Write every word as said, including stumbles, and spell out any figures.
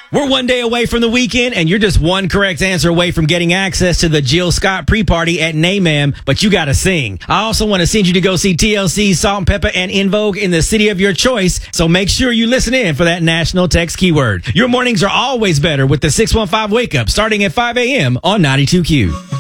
We're one day away from the weekend, and you're just one correct answer away from getting access to the Jill Scott pre-party at NAMM, but you gotta sing. I also want to send you to go see T L C, Salt and Pepper, and In Vogue in the city of your choice, so make sure you listen in for that national text keyword. Your mornings are always better with the six one five Wake Up, starting at five a.m. on ninety-two Q.